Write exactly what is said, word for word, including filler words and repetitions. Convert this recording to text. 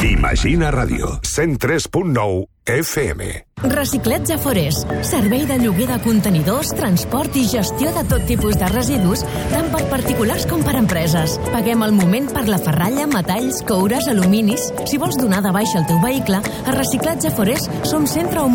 Imagina Ràdio, cent tres punt nou F M. Recicletge Forés, servei de lloguer de contenidors, transport i gestió de tot tipus de residus, tant per particulars com per empreses. Paguem al moment per la ferralla, metalls, coures, aluminis. Si vols donar de baixa el teu vehicle, a Recicletge Forés som centre on